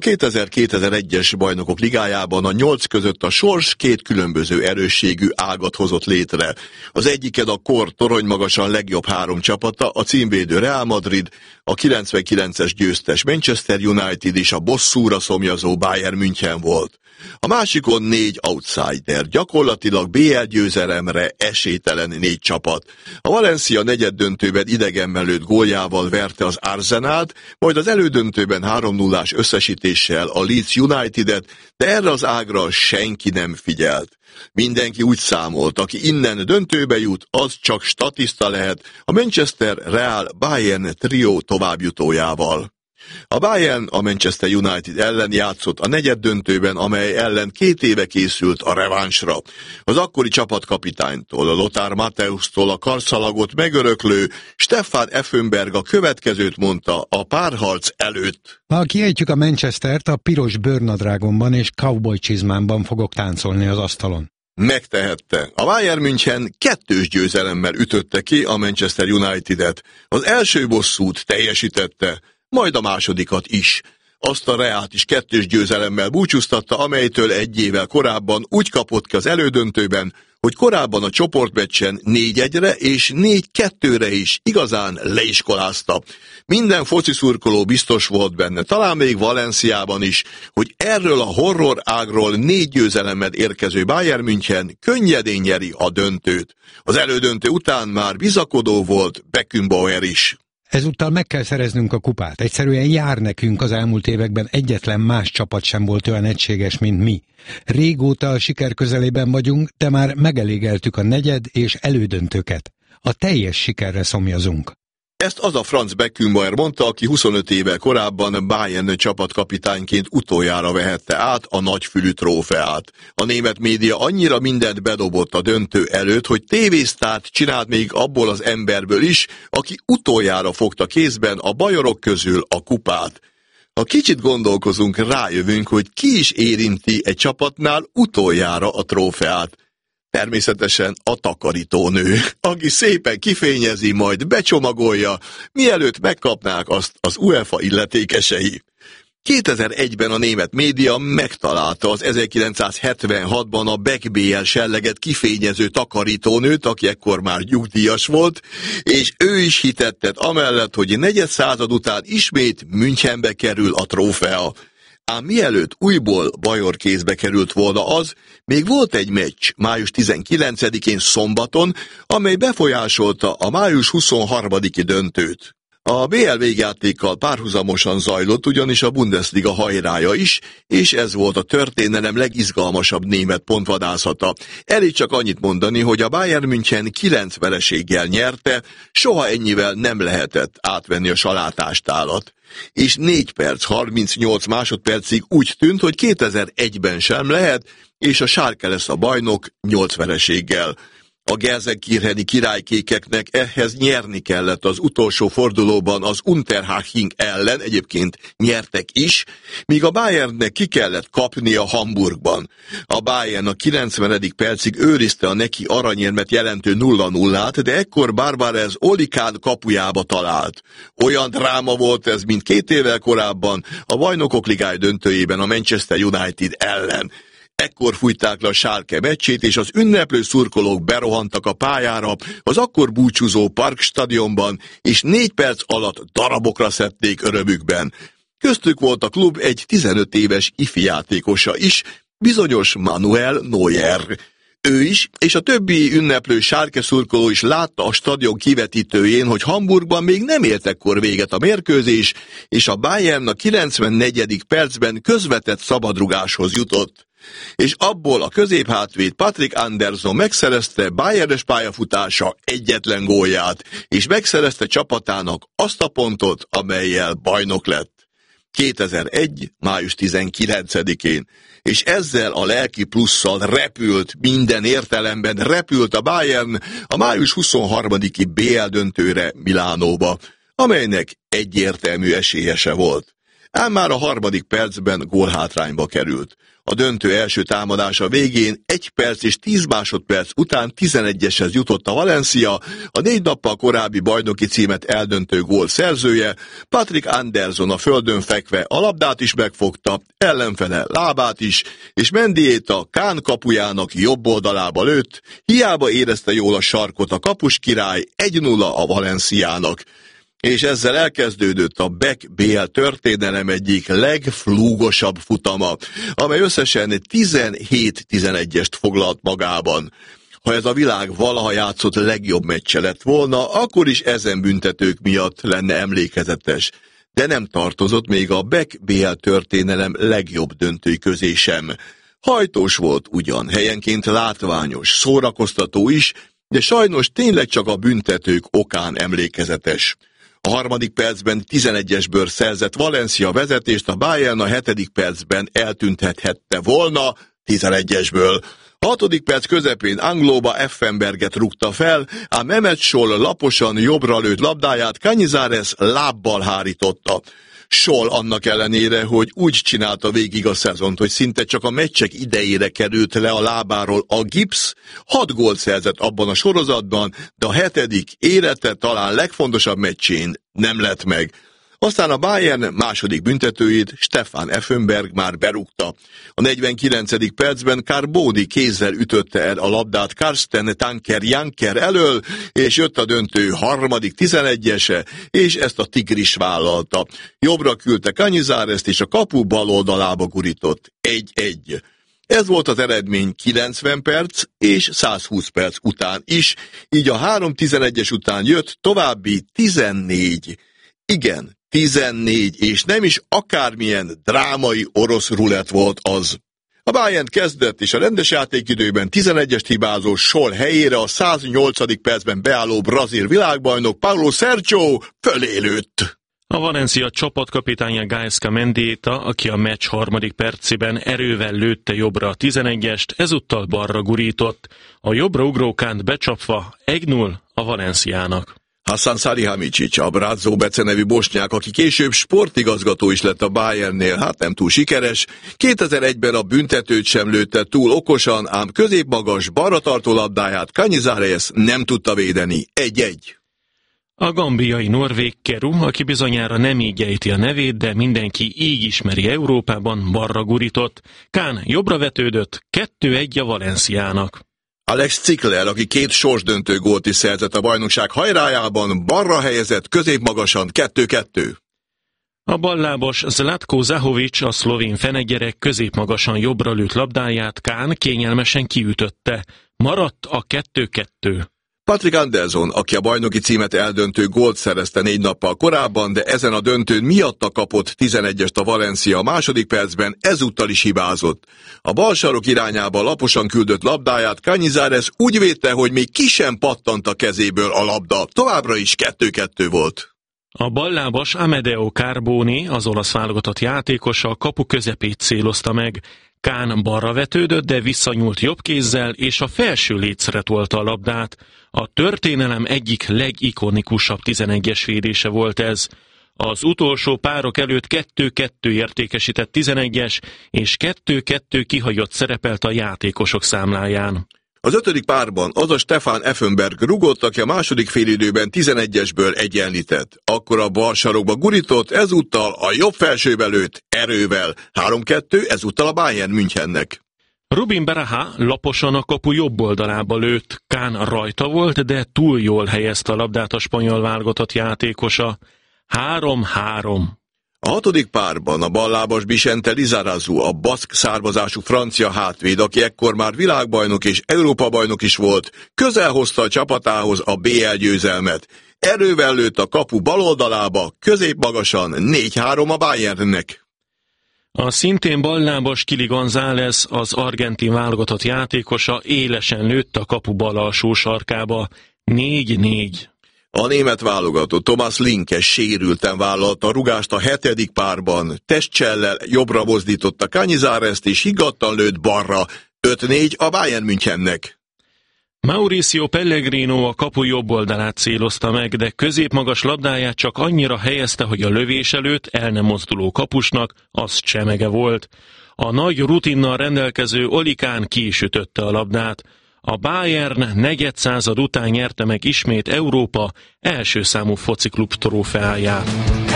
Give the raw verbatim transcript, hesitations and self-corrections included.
kétezer-kétezer-egyes Bajnokok Ligájában a nyolc között a sors két különböző erősségű ágat hozott létre. Az egyiken a kor toronymagasan legjobb három csapata, a címvédő Real Madrid, a kilencvenkilences győztes Manchester United és a bosszúra szomjazó Bayern München volt. A másikon négy outsider, gyakorlatilag bé el győzelemre esélytelen négy csapat. A Valencia negyeddöntőben idegenben lőtt góljával verte az Arsenalt, majd az elődöntőben három nullás összesítéssel a Leeds Unitedet, de erre az ágra senki nem figyelt. Mindenki úgy számolt, aki innen döntőbe jut, az csak statiszta lehet a Manchester Real Bayern trió továbbjutójával. A Bayern a Manchester United ellen játszott a negyeddöntőben, amely ellen két éve készült a revansra. Az akkori csapatkapitánytól, a Lothar Matthäustól a karszalagot megöröklő Stefan Effenberg a következőt mondta a párharc előtt. Ha kiejtjük a Manchestert, a piros bőrnadrágomban és cowboy csizmámban fogok táncolni az asztalon. Megtehette. A Bayern München kettős győzelemmel ütötte ki a Manchester United-et. Az első bosszút teljesítette, majd a másodikat is. Azt a Reált is kettős győzelemmel búcsúztatta, amelytől egy évvel korábban úgy kapott ki az elődöntőben, hogy korábban a csoportmeccsen négy egyre és négy kettőre is igazán leiskolázta. Minden foci szurkoló biztos volt benne, talán még Valenciában is, hogy erről a horror ágról négy győzelemmel érkező Bayern München könnyedén nyeri a döntőt. Az elődöntő után már bizakodó volt Beckenbauer is. Ezúttal meg kell szereznünk a kupát. Egyszerűen jár nekünk, az elmúlt években egyetlen más csapat sem volt olyan egységes, mint mi. Régóta a siker közelében vagyunk, de már megelégeltük a negyed és elődöntőket. A teljes sikerre szomjazunk. Ezt az a Franz Beckenbauer mondta, aki huszonöt évvel korábban Bayern csapatkapitányként utoljára vehette át a nagyfülű trófeát. A német média annyira mindent bedobott a döntő előtt, hogy tévésztárt csinált még abból az emberből is, aki utoljára fogta kézben a bajorok közül a kupát. Ha kicsit gondolkozunk, rájövünk, hogy ki is érinti egy csapatnál utoljára a trófeát. Természetesen a takarítónő, aki szépen kifényezi, majd becsomagolja, mielőtt megkapnák azt az UEFA illetékesei. kétezer-egyben a német média megtalálta az ezerkilencszázhetvenhatban a Beck bé el selleget kifényező takarítónőt, aki ekkor már nyugdíjas volt, és ő is hitettet amellett, hogy negyed század után ismét Münchenbe kerül a trófea. Ám mielőtt újból bajor kézbe került volna az, még volt egy meccs május tizenkilencedikén szombaton, amely befolyásolta a május huszonharmadiki döntőt. A bé el végjátékkal párhuzamosan zajlott ugyanis a Bundesliga hajrája is, és ez volt a történelem legizgalmasabb német pontvadászata. Elég csak annyit mondani, hogy a Bayern München kilenc vereséggel nyerte, soha ennyivel nem lehetett átvenni a salátástálat. És négy perc harmincnyolc másodpercig úgy tűnt, hogy kétezer-egyben sem lehet, és a Schalke lesz a bajnok nyolc vereséggel. A Gelsenkircheni királykékeknek ehhez nyerni kellett az utolsó fordulóban az Unterhaching ellen, egyébként nyertek is, míg a Bayernnek ki kellett kapnia Hamburgban. A Bayern a kilencvenedik percig őrizte a neki aranyérmet jelentő nulla nullát, de ekkor Barbarez Olikán kapujába talált. Olyan dráma volt ez, mint két évvel korábban a Bajnokok Ligája döntőjében a Manchester United ellen. Ekkor fújták le a Schalke meccsét, és az ünneplő szurkolók berohantak a pályára az akkor búcsúzó Parkstadionban, és négy perc alatt darabokra szedték örömükben. Köztük volt a klub egy tizenöt éves ifi játékosa is, bizonyos Manuel Neuer. Ő is, és a többi ünneplő Schalke szurkoló is látta a stadion kivetítőjén, hogy Hamburgban még nem ért ekkor véget a mérkőzés, és a Bayern a kilencvennegyedik percben közvetett szabadrugáshoz jutott. És abból a középhátvéd Patrick Anderson megszerezte Bayernes pályafutása egyetlen gólját, és megszerezte csapatának azt a pontot, amellyel bajnok lett. kétezer-egy. május tizenkilencedikén, és ezzel a lelki plusszal repült, minden értelemben repült a Bayern a május huszonharmadiki bé el döntőre Milánóba, amelynek egyértelmű esélyese volt. ám már a harmadik percben gólhátrányba került. A döntő első támadása végén egy perc és tíz másodperc után tizenegyeshez jutott a Valencia, a négy nappal korábbi bajnoki címet eldöntő gól szerzője, Patrick Anderson a földön fekve a labdát is megfogta, ellenfele lábát is, és Mendieta Kahn kapujának jobb oldalába lőtt, hiába érezte jól a sarkot a kapus király, egy nulla a Valenciának. És ezzel elkezdődött a Beck bé el történelem egyik legflúgosabb futama, amely összesen tizenhét tizenegyest foglalt magában. Ha ez a világ valaha játszott legjobb meccse lett volna, akkor is ezen büntetők miatt lenne emlékezetes. De nem tartozott még a Beck bé el történelem legjobb döntői közé sem. Hajtós volt ugyan, helyenként látványos, szórakoztató is, de sajnos tényleg csak a büntetők okán emlékezetes. A harmadik percben tizenegyesből szerzett Valencia vezetést, a Bayern a hetedik percben eltüntethette volna tizenegyesből. A hatodik perc közepén Anglóba Effenberget rúgta fel, ám Mehmet Scholl laposan jobbra lőtt labdáját Cañizares lábbal hárította. Scholl annak ellenére, hogy úgy csinálta végig a szezont, hogy szinte csak a meccsek idejére került le a lábáról a gipsz, hat gólt szerzett abban a sorozatban, de a hetedik élete talán legfontosabb meccsén nem lett meg. Aztán a Bayern második büntetőjét Stefan Effenberg már berúgta. A negyvenkilencedik percben Carboni kézzel ütötte el a labdát Karsten Tanker Janker elől, és jött a döntő harmadik tizenegyese, és ezt a tigris vállalta. Jobbra küldte Cañizarest, és a kapu bal oldalába gurított. egy-egy. Ez volt az eredmény kilencven perc és százhúsz perc után is, így a három tizenegyes után jött további tizennégy. Igen, tizennégy, és nem is akármilyen drámai orosz rulett volt az. A Bayern kezdett, és a rendes játékidőben tizenegyest hibázó Scholl helyére a száznyolcadik percben beálló brazil világbajnok Paulo Sergio fölé lőtt. A Valencia csapatkapitánya Gaizka Mendieta, aki a meccs harmadik percében erővel lőtte jobbra a tizenegyest, ezúttal balra gurított. A jobbra ugrókánt becsapva egy null a Valenciának. Hasan Salihamidzic, a Brazzo Bece nevű bosnyák, aki később sportigazgató is lett a Bayernnél, hát nem túl sikeres, kétezer-egyben a büntetőt sem lőtte túl okosan, ám középmagas, balra tartó labdáját Cañizares nem tudta védeni. egy-egy. A gambiai norvég Keru, aki bizonyára nem így ejti a nevét, de mindenki így ismeri Európában, balra gurított. Kahn jobbra vetődött, kettő egy a Valenciának. Alex Zickler, aki két sorsdöntő gólt is szerzett a bajnokság hajrájában, balra helyezett, középmagasan kettő-kettő. A ballábos Zlatko Zahovic, a szlovén fenegyerek középmagasan jobbra lőtt labdáját Kahn kényelmesen kiütötte. Maradt a kettő-kettő. Patrick Anderson, aki a bajnoki címet eldöntő gólt szerezte négy nappal korábban, de ezen a döntőn miatta kapott tizenegyest a Valencia a második percben, ezúttal is hibázott. A bal sarok irányába laposan küldött labdáját Cañizares úgy védte, hogy még ki sem pattant a kezéből a labda. Továbbra is kettő-kettő volt. A ballábas Amedeo Carboni, az olasz válogatott játékosa, a kapu közepét célozta meg. Kahn balra vetődött, de visszanyúlt jobb kézzel, és a felső lécre tolta a labdát. A történelem egyik legikonikusabb tizenegyes védése volt ez. Az utolsó párok előtt kettő-kettő értékesített tizenegyes, és kettő-kettő kihagyott szerepelt a játékosok számláján. Az ötödik párban az a Stefan Effenberg rugott, aki a második félidőben tizenegyesből egyenlített. Akkor a bal sarokba gurított, ezúttal a jobb felsőbe lőtt, erővel. három-kettő, ezúttal a Bayern Münchennek. Rubin Baraja laposan a kapu jobb oldalába lőtt. Kahn rajta volt, de túl jól helyezte a labdát a spanyol válogatott játékosa. három-három. A hatodik párban a ballábas Vicente Lizarazu, a baszk származású francia hátvéd, aki ekkor már világbajnok és Európa-bajnok is volt, közel hozta a csapatához a bé el győzelmet. Erővel lőtt a kapu baloldalába, középmagasan négy-három a Bayernnek. A szintén ballábas Kili González, az argentin válogatott játékosa élesen lőtt a kapu bal alsó sarkába. négy-négy. A német válogatott Thomas Linke sérülten vállalta a rugást a hetedik párban, testcsellel jobbra mozdította Cañizarest és higgadtan lőtt balra. öt-négy a Bayern Münchennek. Mauricio Pellegrino a kapu jobb oldalát célozta meg, de középmagas labdáját csak annyira helyezte, hogy a lövés előtt el nem mozduló kapusnak az csemege volt. A nagy rutinnal rendelkező Oli Kahn ki is ütötte a labdát. A Bayern negyedszázad után nyerte meg ismét Európa első számú fociklub trófeáját.